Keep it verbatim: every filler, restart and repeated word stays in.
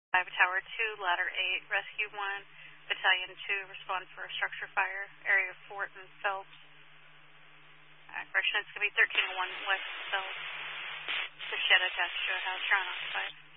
five, Tower two, Ladder eight, Rescue one, Battalion two, respond for a structure fire, area Fort and Phelps. Uh, correction, it's going to be thirteen oh one West Phelps. The shed attached to a house, you're unoccupied.